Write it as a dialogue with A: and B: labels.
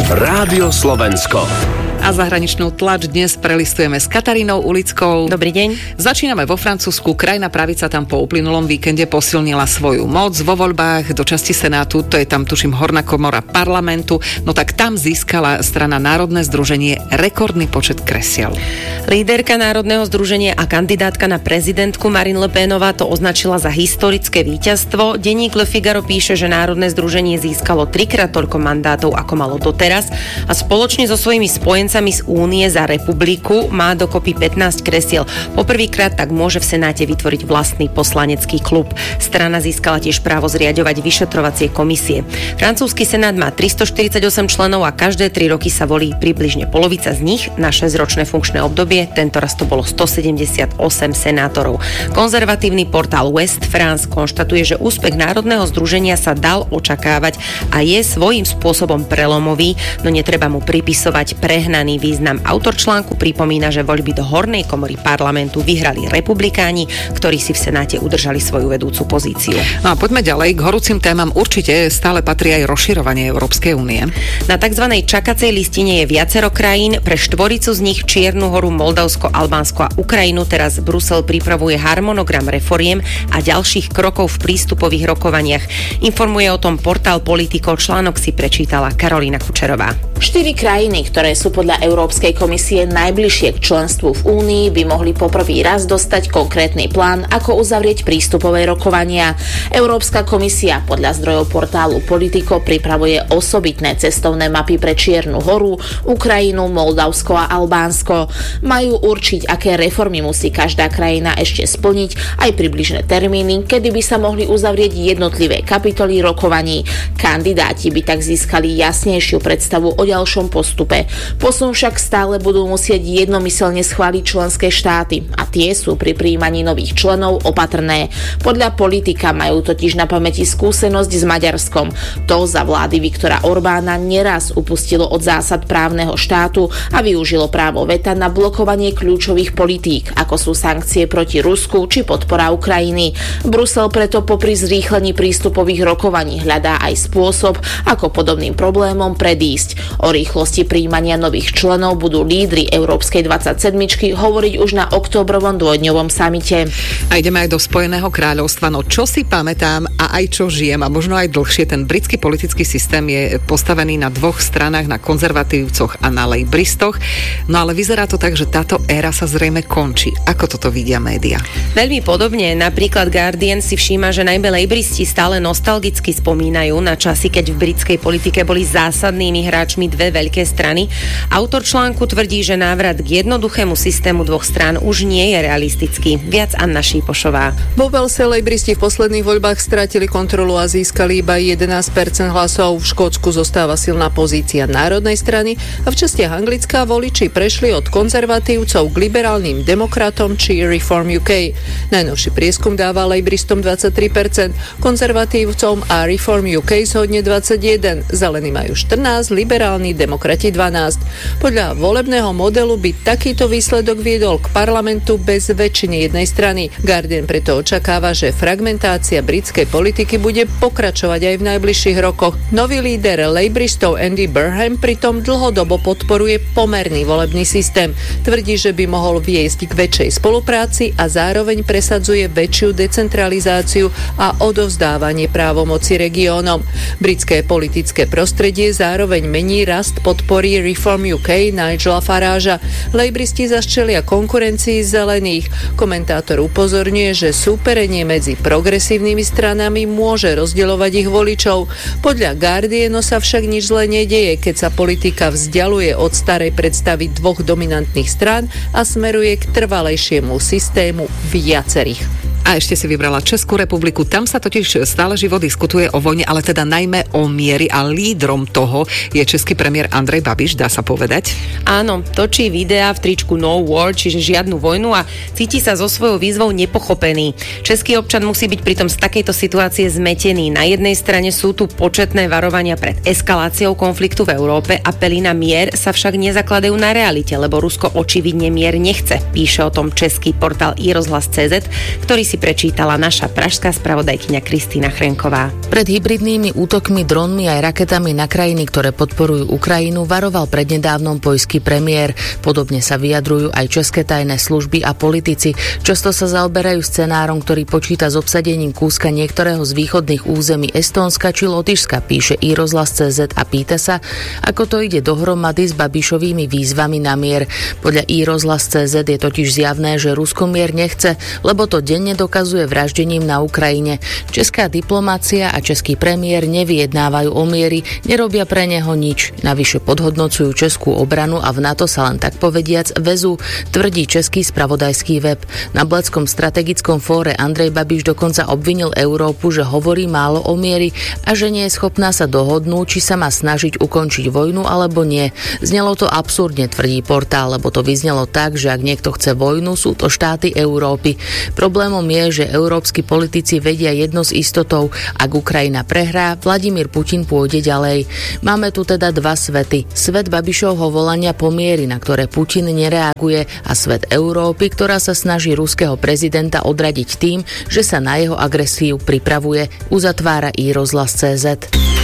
A: Rádio Slovensko.
B: A zahraničnú tlač dnes prelistujeme s Katarínou Ulickou.
C: Dobrý deň.
B: Začíname vo Francúzsku. Krajná pravica tam po uplynulom víkende posilnila svoju moc vo voľbách do časti Senátu, to je tam tuším horná komora parlamentu, no tak tam získala strana Národné združenie rekordný počet kresiel.
C: Líderka Národného združenia a kandidátka na prezidentku Marine Le Penová to označila za historické víťazstvo. Denník Le Figaro píše, že Národné združenie získalo 3-krát toľko mandátov, ako malo doteraz a spoločne so svojimi spojencami z Únie za republiku má dokopy 15 kresiel. Poprvýkrát tak môže v Senáte vytvoriť vlastný poslanecký klub. Strana získala tiež právo zriaďovať vyšetrovacie komisie. Francúzsky senát má 348 členov a každé 3 roky sa volí približne polovica z nich na 6-ročné funkčné obdobie. Tento raz to bolo 178 senátorov. Konzervatívny portál West France konštatuje, že úspech Národného združenia sa dal očakávať a je svojím spôsobom prelomový, no netreba mu pripisovať prehnaný význam. Autor článku pripomína, že voľby do hornej komory parlamentu vyhrali republikáni, ktorí si v Senáte udržali svoju vedúcu pozíciu.
B: No a poďme ďalej. K horúcim témam určite stále patrí aj rozširovanie Európskej únie.
C: Na tzv. Čakacej listine je viacero krajín. Pre štvoricu z nich Čiernu Horu, Moldavsko, Albánsko a Ukrajinu teraz Brusel pripravuje harmonogram reforiem a ďalších krokov v prístupových rokovaniach. Informuje o tom portál Politico. Článok si prečítala Karolína Kučerová.
D: 4 krajiny, ktoré sú podľa Európskej komisie najbližšie k členstvu v Únii, by mohli poprvý raz dostať konkrétny plán, ako uzavrieť prístupové rokovania. Európska komisia podľa zdrojov portálu Politico pripravuje osobitné cestovné mapy pre Čiernu Horu, Ukrajinu, Moldavsko a Albánsko. Majú určiť, aké reformy musí každá krajina ešte splniť, aj približné termíny, kedy by sa mohli uzavrieť jednotlivé kapitoly rokovaní. Kandidáti by tak získali jasnejšiu predstavu o ďalšom postupe. Posun však stále budú musieť jednomyselne schváliť členské štáty a tie sú pri prijímaní nových členov opatrné. Podľa Politika majú totiž na pamäti skúsenosť s Maďarskom. To za vlády Viktora Orbána neraz upustilo od zásad právneho štátu a využilo právo veta na blokovanie kľúčových politík, ako sú sankcie proti Rusku či podpora Ukrajiny. Brusel preto popri zrýchlení prístupových rokovaní hľadá aj spôsob, ako podobným problémom predísť. O rýchlosti prijímania nových členov budú lídri Európskej 27 hovoriť už na októbrovom dvojdňovom samite.
B: A ideme aj do Spojeného kráľovstva. No čo si pamätám a aj čo žijem a možno aj dlhšie, ten britský politický systém je postavený na dvoch stranách, na konzervatívcoch a na lejbristoch. No ale vyzerá to tak, že táto éra sa zrejme končí. Ako toto vidia médiá?
C: Veľmi podobne. Napríklad Guardian si všíma, že najmä lejbristi stále nostalgicky spomínajú na časy, keď v britskej politike boli zásadnými hráčmi dve veľké strany. Autor článku tvrdí, že návrat k jednoduchému systému dvoch strán už nie je realistický. Viac Anna Šípošová.
E: Vo Walese lejbristi v posledných voľbách stratili kontrolu a získali iba 11% hlasov. V Škótsku zostáva silná pozícia Národnej strany a v častiach Anglicka voliči prešli od konzervatívcov k liberálnym demokratom či Reform UK. Najnovší prieskum dáva lejbristom 23%, konzervatívcom a Reform UK zhodne 21%, zelení majú 14%, liberálni demokrati 12%. Podľa volebného modelu by takýto výsledok viedol k parlamentu bez väčšiny jednej strany. Guardian preto očakáva, že fragmentácia britskej politiky bude pokračovať aj v najbližších rokoch. Nový líder lejbristov Andy Burnham pritom dlhodobo podporuje pomerný volebný systém. Tvrdí, že by mohol viesť k väčšej spolupráci a zároveň presadzuje väčšiu decentralizáciu a odovzdávanie právomoci regiónom. Britské politické prostredie zároveň mení rast podpory Reform UK Nigela Faragea. Lejbristi zaščelia konkurencii zelených. Komentátor upozorňuje, že súperenie medzi progresívnymi stranami môže rozdeľovať ich voličov. Podľa Guardianu sa však nič zle nedeje, keď sa politika vzdialuje od starej predstavy dvoch dominantných strán a smeruje k trvalejšiemu systému viacerých.
B: A ešte si vybrala Českú republiku. Tam sa totiž stále živo diskutuje o vojne, ale teda najmä o miery a lídrom toho je český premiér Andrej Babiš, dá sa povedať.
C: Áno, točí videá v tričku No War, čiže žiadnu vojnu a cíti sa so svojou výzvou nepochopený. Český občan musí byť pritom z takejto situácie zmetený. Na jednej strane sú tu početné varovania pred eskaláciou konfliktu v Európe, apely na mier sa však nezakladajú na realite, lebo Rusko očividne mier nechce. Píše o tom český portál iRozhlas.cz, ktorý si prečítala naša pražská spravodajkyňa Kristína Chrenková.
A: Pred hybridnými útokmi dronmi aj raketami na krajiny, ktoré podporujú Ukrajinu, varoval prednedávnom poľský premiér. Podobne sa vyjadrujú aj české tajné služby a politici. Často sa zaoberajú scenárom, ktorý počíta s obsadením kúska niektorého z východných území Estónska či Lotyšska, píše iRozhlas.cz a pýta sa, ako to ide dohromady s Babišovými výzvami na mier. Podľa iRozhlas.cz je totiž zjavné, že Rusko mier nechce, lebo to denne dokazuje vraždením na Ukrajine. Česká diplomácia a český premiér nevyjednávajú o miery, nerobia pre neho nič. Navyše podhodnocujú českú obranu a v NATO sa len tak povediac väzú, tvrdí český spravodajský web. Na Blackom strategickom fóre Andrej Babiš dokonca obvinil Európu, že hovorí málo o miery a že nie je schopná sa dohodnúť, či sa má snažiť ukončiť vojnu alebo nie. Znelo to absurdne, tvrdí portál, lebo to vyznelo tak, že ak niekto chce vojnu, sú to štáty Európy. Problémom je, že európski politici vedia jedno s istotou. Ak Ukrajina prehrá, Vladimír Putin pôjde ďalej. Máme tu teda dva svety. Svet Babišovho volania po mieri, na ktoré Putin nereaguje, a svet Európy, ktorá sa snaží ruského prezidenta odradiť tým, že sa na jeho agresiu pripravuje, uzatvára iRozhlas.cz.